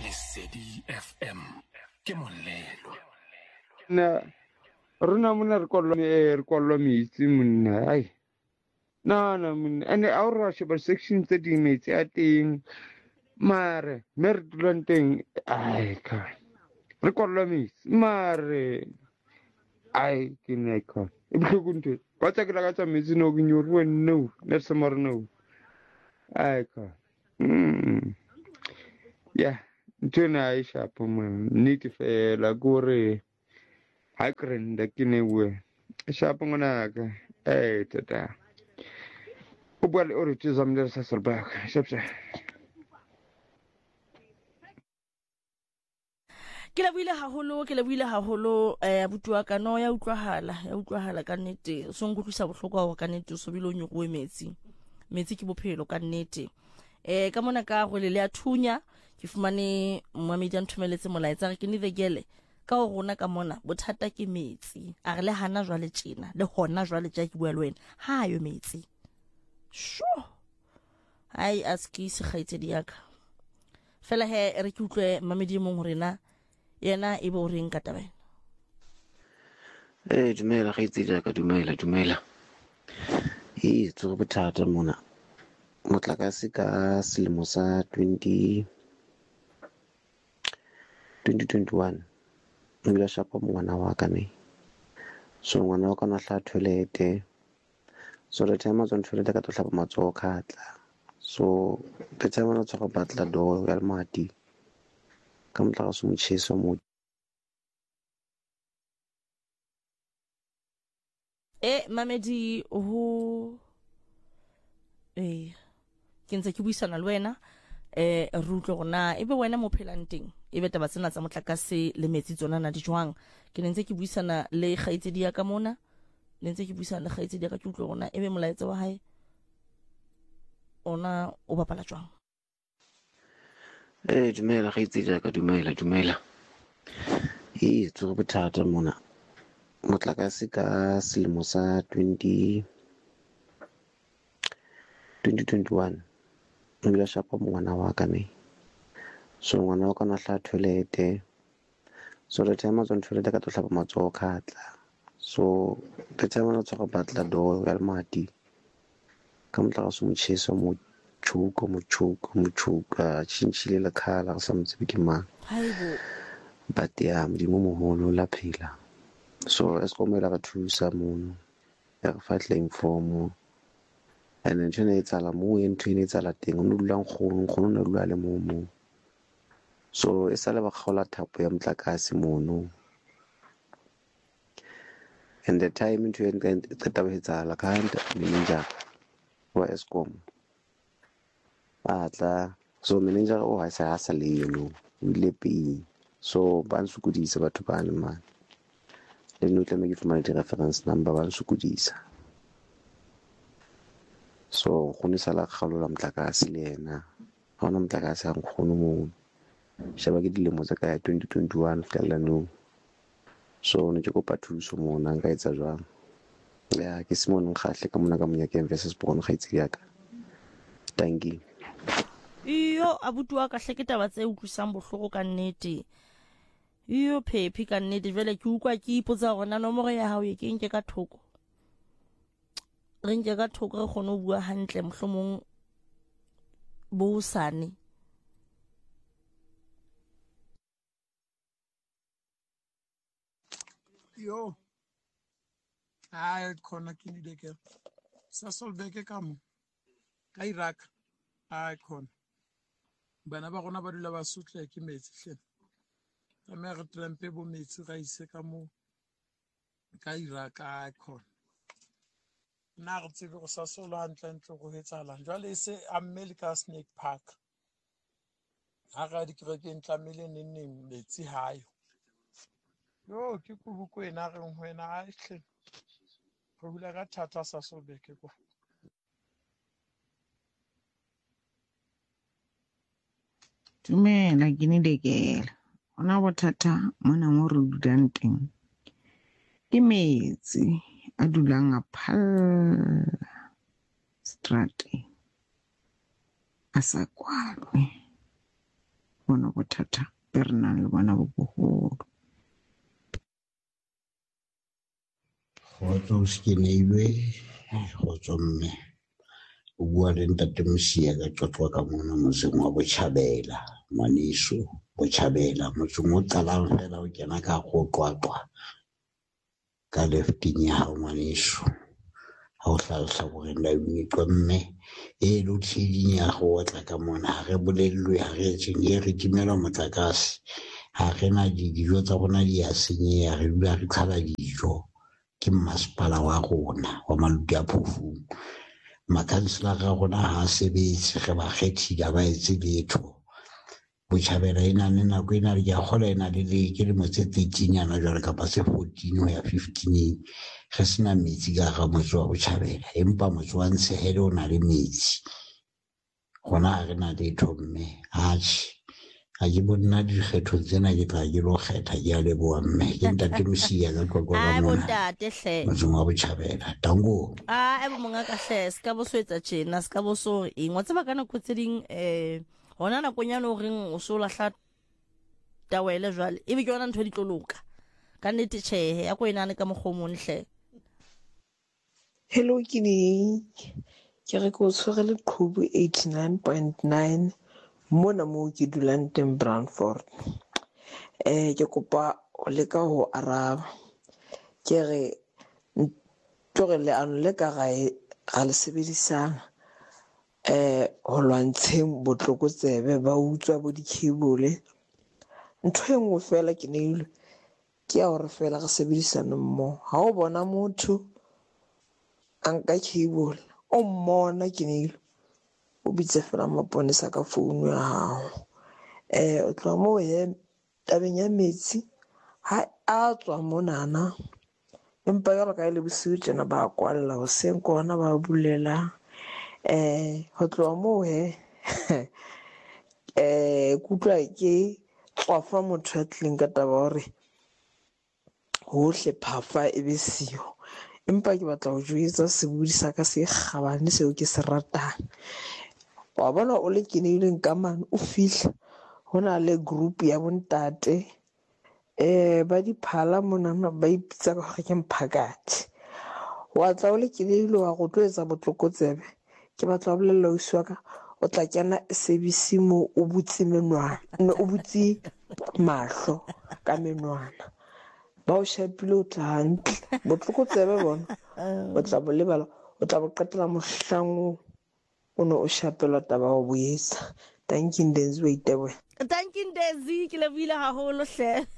Lesedi FM ke molelo. Na rona mona re kwallwa metsi monna ai na monna ene a re sheba section tse ding metsi a teng mare me re dulang teng ai ka re kwallwa metsi mare ai ke ne ka e bohloko ntho ba tsa ke la ka tsa metsi no ke nyorwe no ne se mare no ai ka ya ntho na e shapo man nnete fela gore ha krenda ke ne we shapo ngwana ka tata o bua le o re tsamile sa serbaka shapsha ke la buile haholo abuti wa ka no ya utlwahala ka nnete so nkutlwisa bohloko hore ka nnete so bile o nyoruwe metsi ke bophelo ka nnete ka mona ka go le a thunya ke fumane mmamedi a nthomeletse molaetsa re ke ne vegele ka go rona ka mona bothata ke metsi a re le hana jwale tjena le hona jwale tja ke bua le wena ha yo metsi sho ai aski se khaitsedi yaka fela he re ke utlwe mmamedi mong rena yena e bo reng ka tabeng dumela khaitsedi yaka dumela tso bothata mona motlakase ka selemo sa 2021 nna shapa ngwana wa ka ne so ngwana wa ka na hla toilet so the time azon toilet ka to hlapa matsoho khatla so the time na tsaka batla do ya mati ka motlakase mo tshesa mo mamedi ho ke ntse ke buisana le wena re utlwe gona ebe wena mo phelang teng ebe taba tsena tsa motlakase le metsi tsona na di jwang ke ntse ke buisana le khaitsedi ya ka mona le ntse ke buisana le khaitsedi ya ka ke utlwe gona ebe molaetsa wa hae ona o bapala jwang dumela khaitsedi ya ka dumela tso bothata mona motlakase ka selemo sa 2021 nna shapa ngwana wa ka ne so ngwana wa ka na hla toilet so the time azon toilet ka to hlapa matsoho khatla so the time na tsaka batla do ya mati ka motlakase mo tshesa mo chuka chinchile la khala sa mtsebi ke mang haibo but ya modimo moholo la phela so eskomela ka thusa mono ya re fatla inform and then tshwane etsala mo e ntho ene etsala teng o no dula nkgono no dula le mo so e sale ba kgola thapo ya motlakase mono and the time ntho e qeta ba etsala ka hanta manager wa Eskom atla so manager o ha sa le yeno ile pe so ba nsukudisa batho ba ne man le no tla me ke fumana di reference number ba nsukudisa so go ne sala kgalola motlakase le yena ha ona motlakase a nkgono mo shaba ke dilemo tsa ka 2021 fela no so ne ke kopa thuso mona nka etsa jwang ya ke simone khahle ka mona ka Monyakeng versus Bokone khaitsi yaka tanki iyo abuti wa ka hle ke taba tse utlwisang bohloko ka nnete iyo phephi ka nnete jwale ke ukwa ke ipotsa gona nomoro ya hao ye ke nke ka thoko re kgone ho bua hantle mohlomong bo sane yo khona ke ni deke sa solbeke ka mo ka Iraq khona bana ba gona ba dula ba sutle ke metsi hle tsamaya re trampe bo metsi ga ise ka mo ka Iraq khona na re tsebe go sa solo hantle go hetsalang jwale se ammele ka Snake Park ha ga di kerekeng tlamele neng metsi hayo yo ke kubuko ena re ngwena a hle go hula ka thata sa solbeke kwa Dumela ke ne dekela ona bothata mona mo re dulang teng ke metsi a dulang a phalla strate a sa kwalwe bona bothata be re nang le bona bo boholo. Kgotso Skeneilwe, kgotso mme. O bua le ntate Mosia ka qoqwa ka mona motseng wa Botjhabela, Ngwaneso, Botjhabela, motseng o qalang fela o kena ka go Qwaqwa ka lefting ya hao ngwaneso. Ha o hlalosa hore la utlwa mme e load shedding ya go tla ka mona ha re bolellwe ha re tsenge re timela motlakase ha re na dijo tsa rona di a senyeha re dula re qhala dijo ke masepala wa rona wa Maluti a Phofung. Makhanselara a rona ha a sebetse re ba kgethile ha ba etse letho. Botjhabela e na le nako e na le ke a kgola e na le dilemo tse 13 yana jwale kapa se 14 ho ya 15 re sena metsi ka hara motse wa Botjhabela empa motse wa Ntshehele o na le metsi. Gona ha re na letho mme atjhe ha ke bona dikgetho tsena ke tla ke lo kgetha ke a leboha mme ke ntate Mosia ka qoqwa ka ai mona bontate hle motseng wa Botjhabela. Tango ai bo monga ka hle ska bo so etsa tjena ska bo so eng wa tseba kana go tse ding hona na konyana o reng o so lahla tawele jwale e be ke yona ntho di tloloka ka nnete tjhe ya ko enane ka mogomong hle. Hello Kini, ke re ko tshwere le qhubu 89.9 mona mo ke dulang teng Brandfort. Ke kopa o leka ho araba ke re ntore le ano le ka ga le sebedisang ho lwantsheng botlokotsebe ba utswa bo di-cable. Ntho e nngwe fela ke neilwe ke ya hore fela re sebedisane mmoho. Ha o bona motho a nka cable o mmona ke neilwe o bitse fela maponesa ka founu ya hao. O tloha moo tabeng ya metsi ha a tswa monana empa jwalo ka le bosiu tjena ba kwalla hoseng kona ba bulela ho tloha moo kutlwa ke tswafa motho a tlileng ka taba hore hohle phafa e be siyo empa ke batla ho jwetsa sebudi sa ka se kgabane seo ke se ratang. Wa bona o le keneileng ka mane o fihla hona le group ya bontate ba diphala monana ba ipitsa ka hore ke mphakati. Wa tla o le keneile wa go tlo etsa botlokotsebe ke batla ho bolella o iswa ka o tla kena SABC mo o butse menwana o butse mahlo ka menwana ba o shapile o tla hantle botlokotsebe bona o tla bo lebala o tla bo qetela mohlango o no o shapelwa taba o boetsa. Thank you Ndezi wa Iteboya. Thank you Ndezi ke le buile haholo hle.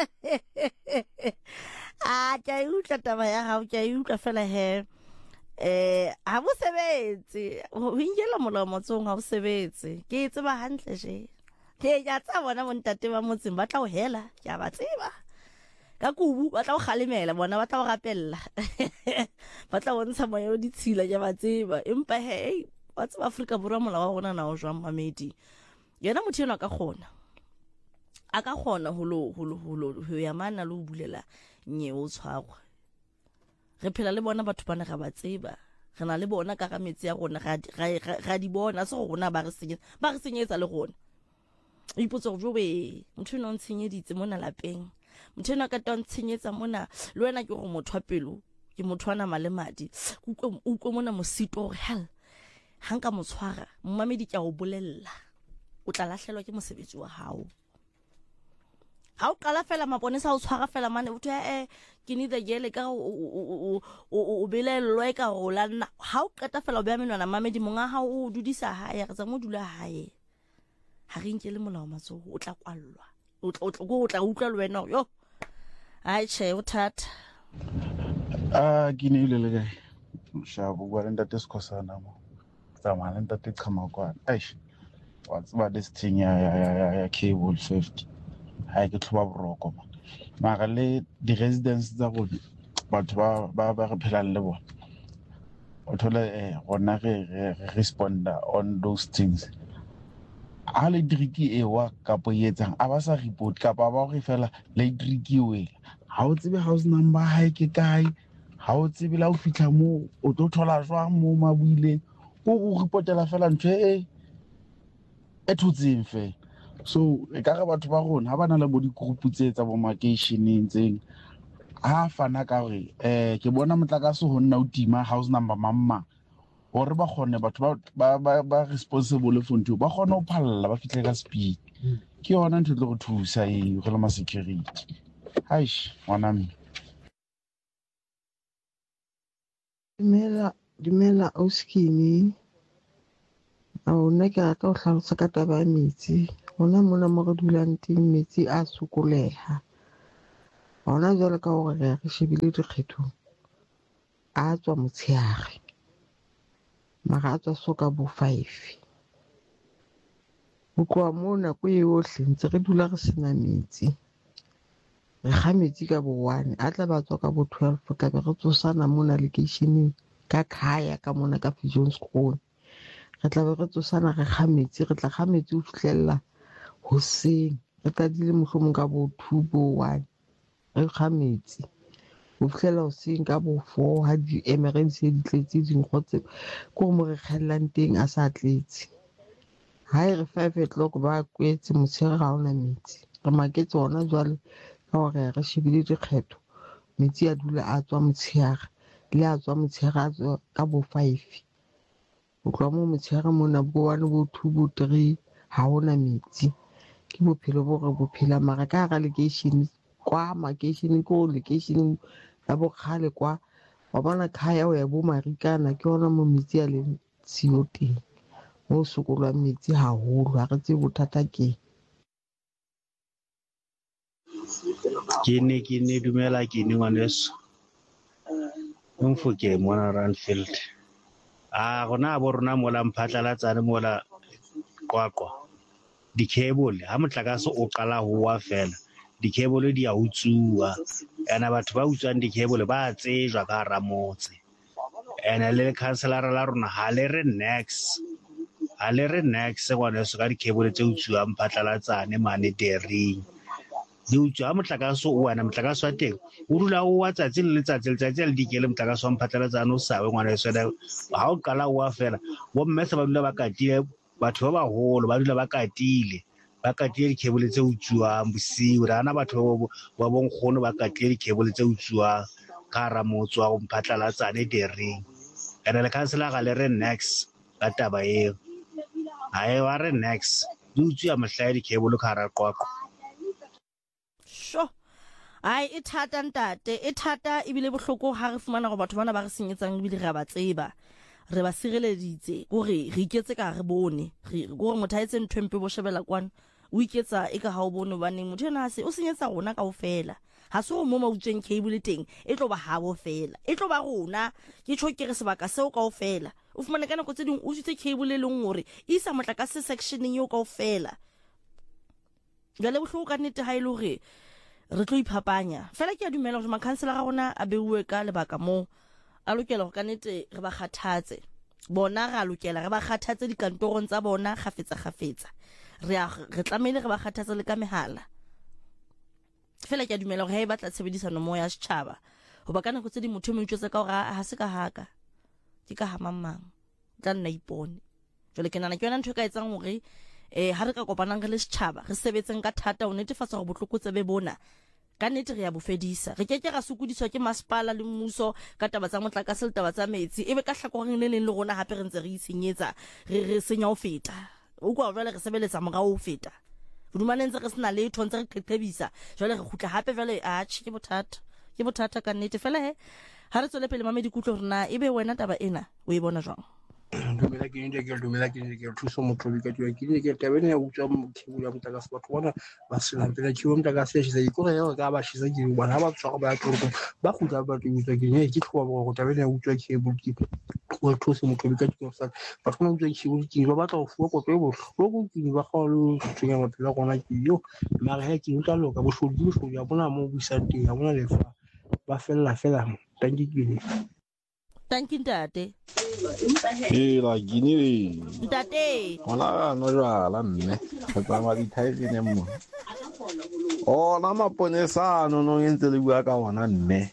Ke a utlwa taba ya hao ke a utlwa fela he ha bo sebetse ho inkela molao motsong ha bo sebetse ke tseba hantle je ke ya tsa bona montate ba motseng ba tla o hela ke a ba tseba ka kubu ba tla o khalemela bona ba tla o rapella ba tla o ntsha moya o ditshila ke ba tseba empa he wa tseba Afrika Borwa molao wa rona na o jwang mamedi yena motho ena a ka kgona ho ya mana le ho bulela nyeo tshwarwa. Re phela le bona batho bana ga ba tseba re na le bona ka ga metsi ya rona ga di bona se rona ba re senyetsa le rona. Ipotsa go jobe motho no ntshenyeditse mona lapeng motho no ka ta ntshenyetsa mona le wena ke go motho wa pelo ke motho ana malemadi utlwe mona mosito gore hell hanka motshwara mmamedi ke a o bolella o tla lahlelwa ke mosebetsi wa hao. Ha o qala fela maponesa o tshwara fela mane o thwe ke ni the gele ka o belellwa ka go la nna ha o qeta fela o bea menwana mamedi monga ha o dudisa hae re tsa mo dula hae ha re nke le molao matsogo o tla kwallwa o tla utlwa le wena yo ai che o thata ke ne ile le kae mshabo bua le ntate Sikhosana mo tsamaya le ntate Qhamakwane eish wa tseba this thing ya cable 50 ha ke tlhoba boroko mara le di residents tsa go batho ba re phelang le bona o thola gona re responda on those things ha le driki wa kapo yetsang a ba sa report kapa ba go fela le driki wela ha o tsebe house number ha ke kae ha o tsebe la o fitla mo o tlo thola jwang mo mabuile o reportela fela ntwe e thotseng fe So e ka re batho ba rona ha ba na le bo di-group tse tsa bo makeisheneng tseng ha fana ka hore ke bona motlakase ho nna o tima house number mamma hore ba kgone batho ba responsible for ntho ba kgone ho phalla ba fihle ka speed ke yona ntho tlo go thusa e re le ma security haish ngwana mme Dumela Oskini. Nna ke rata ho hlalosa ka taba ya metsi. Hona mona mo re dulang teng metsi a sokoleha. Hona jwale ka hore re shebile dikgetho a tswa motshehare. Mara a tswa soka bo 5. Ho tloha moo nako yohle ntse re dula re sena metsi. Re kga metsi ka bo 1 a tla ba tswa ka bo 12 ka be re tsosana mona lekeisheneng ka khaya ka mona ka Fijohnskroon. Re tla be re tsosana re kga metsi, re tla kga metsi ho fihlella hoseng. Re qadile mohlomong ka bo 2 bo 1 re kga metsi ho fihlella hoseng ka bo 4 ha di-emergency di tletse dinkgo tse ko mo re kgellang teng a sa tletse. Ha e re 5 o'clock ba kwetse motshehare ha ona metsi. Re maketse hona jwale ka hore re shebile dikgetho metsi a dula a tswa motshehare le a tswa motshehare a tswa ka bo 5. Ho tloha moo motshehare mona bo 1 bo 2 bo 3 ha ona metsi. Ke bophelo bo re bo phela mara ka hara lekeishene kwa makeisheneng ko lekeisheneng la bo kgale kwa wa bona khaya o ya bo Marikana ke hona mo metsi a leng siyo teng. Mo sokolwang metsi haholo ha re tsebe bothata ke ke ne dumela ke ne ngwaneso mfoke mona Randfield gona bo rona mola mphatlalatsane mola Qwaqwa di-cable ha motlakase o qala ho wa fela di-cable di a utsuwa ena batho ba utswang di-cable ba tsejwa ka hara motse ene le councilor la rona ha le re next ngwaneso ka di-cable tse utsuwang mphatlalatsane mane dering di utswa motlakase o wena motlakase wa teng o dula o wa tsatsi le le dikele motlakase wa mphatlalatsane o sawe ngwaneso ha o qala o wa fela bo mmese ba dula ba katile batho ba baholo ba dula ba katile di-cable tse utsuwang bosiu re ana batho ba bonkgono ba katile di-cable tse utsuwang ka hara motse wa go mphatlalatsane dering ene le councilor ga le re next ka taba eo hae wa re next di utswa mohlae di-cable ka hara Qwaqwa. Sure. Ai e thata ntate e thata ebile bohloko ha re fumana go batho bana ba re senyetsang ebile re ba tseba re ba sireleditse gore re iketse ka re bone gore motho a etse nthwempe bo shebela kwana o iketsa e ka ha o bone baneng motho ena se o senyetsa rona kaofela ha se go mo mautseng cable teng e tlo ba habo fela e tlo ba rona ke tsho ke re sebaka seo kaofela o fumana ka nako tse ding o tsitse cable le leng gore isa motlakase sectioneng yo kaofela jale bohloko ka nnete ha ile hore re tlo iphapanya fela ke a dumela gore makhansela ga rona a beuwe ka lebaka mo a lokela go ka nnete re ba kgathatse bona ga lokela re ba kgathatse dikantorong tsa bona gafetsa re tlamehile re ba kgathatse le ka mehala fela ke a dumela gore ha e batla tshebedisano mo ya setšhaba go ba ka nako tse di motho mo itse ka gore ha se ka haka ke ka hamamang tla nna ipone jole ke nana ke yona ntho e ka etsang gore ha re ka kopanang re le setšhaba re sebetseng ka thata o netefatsa gore botlhoko tsebe bona ka nnete re ya bofedisa re ke ra sokodiswa ke masepala le mmuso ka taba tsa motlakase le taba tsa metsi ebe ka hlakoreng le leng le rona hape re ntse re isenyetsa re senya ho feta o kwa jwale re sebeletsa morao ho feta bodumane ntse re sena letho ntse re qeqebisa jwale re khutla hape jwale ke bothata ka nnete fela ha re tswele pele mamedi kutlo rena ebe wena taba ena o e bona jwang dumela ke thuso motho ka twa ke tabene ya utswa mkhebula motlakase batho bona ba sena pele tshimo motlakase ya shisa ikore ya ka ba shisa ke bona ba tswa ba tlo ba khutla ba tlo utswa ke ke tloba go tabene ya utswa khebula ke o thuso motho ka twa sa batho ba utswa khebula ke ba batla go fuwa kophe bohloko ke ba kgolo tshwenga maphelo gona ke yo mara ha ke utla loka bohlodi ya bona mo buisang teng ya bona lefa ba fella Thank you ntate la gini ntate ona no jala mme ga tsama di thaile mo ona maponesa no entse le bua ka ona mme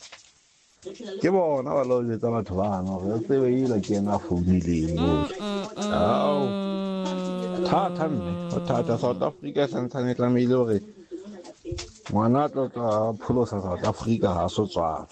ke bona ba lo letsa batho bana re tsebe ile ke na founile thata mme o thata South Africa santsane tlamehile hore ngwana a tla pholosa South Africa ha so tswala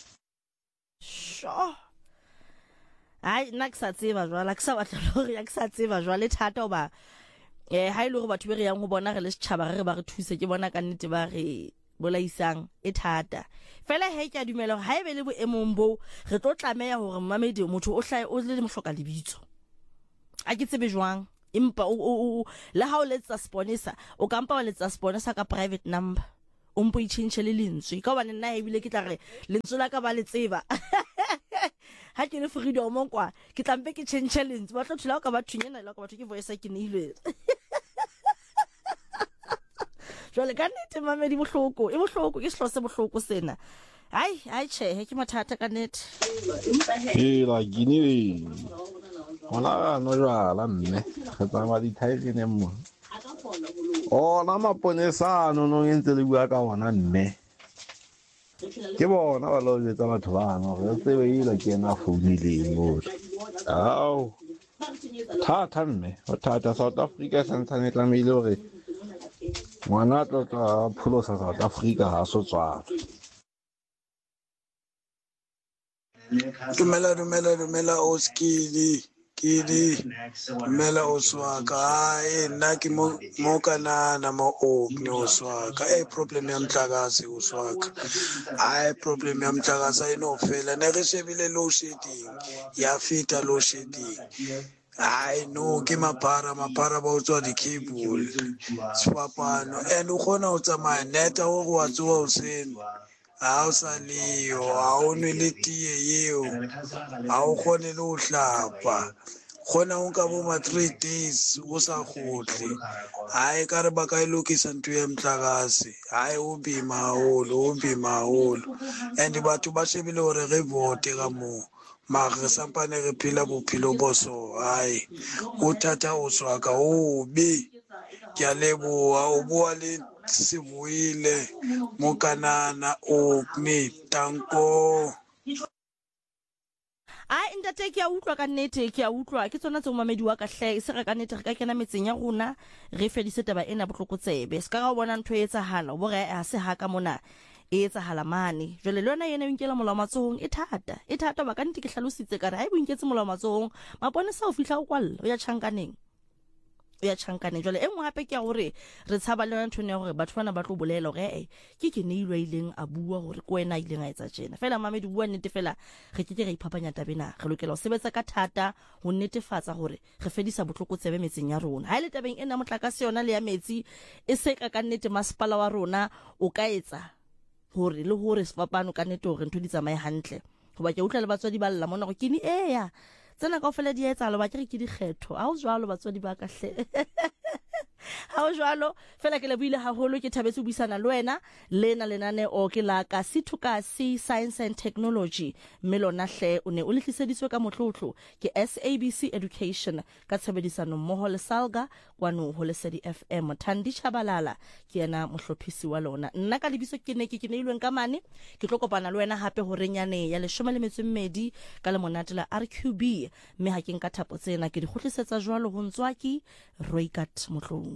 sure ai nna ke sa tseba jwala ke sa batla hore ya ke sa tseba jwale thata oba ha ile go batho be re yang go bona re le setšhaba re ba re thuse ke bona ka nnete ba re bolaisang e thata fela he ke a dumela ha e be le boemong bo re tlo tlameya hore mmamedi motho o hlae o le mohloka lebitso a ke tsebe jwang impa le ha o letsa sponsor o kampa o letsa sponsor ka private number o mpo i-change le lentswe ka bana nna e bile ke tla re lentswe la ka ba le tseba ha ke le freedom kwa ke tlampe ke change lentswe ba tlo thula ka ba thunyana la ka batho ke voice ke neilwe jwale ka nnete mamedi bohloko e bohloko ke sehlose bohloko sena ai che ke mathata ka nnete la gini ona no jala mme re tsama di thaile mo ona maponesa no ntse le bua ka ona mme ke bona ba lo jetsa batho bana re tsebe ile ke na founile mo au thata mme o thata South Africa santsane tlamehile hore ngwana a tla pholosa South Africa ha so tswala dumela oskidi kidi dumela oswaka nna ke mo kanana mo okne oswaka problem ya mtlakase oswaka problem ya mtlakase inofela ne re shebile low shedding ya fita low shedding no ke mapara ba o tswa di-cable sefapano and o kgona ho tsamaya neta o go wa tsoa o sene ha o sa leyo ha o nwe le tie eo ha o kgone le ho hlapa kgona ho nka bo ma 3 days o sa kgotle hae ka re ba ka ilokisa ntho ya mtlakase hae o bima haholo and batho ba shebile hore re vote ka moo mara re sampane re phela bophelo boso hae o thata o swaka o be ke a leboha o bua le Sibuile Mokanana o me tanko ntate ke a utlwa ka nnete ke a utlwa ke tsona tse mamedi wa ka hle se re ka nnete re ka kena metseng ya rona re fedise taba ena botlhokotsebe se ka ga bona ntho e etsahala bo re a se haka mona e etsahala mane jwale lona yena o nkela molao matsohong e thata ba ka nnete ke hlalositse ka re ha e bonketse molao matsohong mapone sa o fihla o kwalla o ya tjhankaneng jwale engwe hape ke ya gore re tshaba le ntho ya gore batho bana ba tlo bolela gore ke neilwe ileng a bua gore ko wena ileng a etsa tjena fela mamedi bua nnete fela re ke re iphapanya tabena re lokela ho sebetsa ka thata ho netefatsa gore re fedisa botlhokotsebe metseng ya rona ha ile tabeng ena motlakase yona le ya metsi e se ka nnete masepala wa rona o ka etsa hore le hore sefapano ka nnete hore ntho di tsamaye hantle hoba ke utlwa le batswadi ba lla mona go kini tsena ka ofela di etsa lo ba ke dikgetho a o jwalo batswadi ba ka hle ha o jwalo fela ke le buile haholo ke thabetse buisana le wena lena lenane o ke la ka Sithuka Science and Technology melona hle o ne o lehliseditswe ka motlotlo ke SABC Education ka tshebedisano mmoho le Salga kwano ho Lesedi FM Thandi Chabalala ke yena mohlophisi wa lona nna ka lebiso ke ne ke neilweng ka mane ke tlo kopana le wena hape ho renyane ya 12 ka le monate la RQB mme ha ke nka thapo tsena ke di khotlisetsa jwalo ho ntswaki Roikat motlong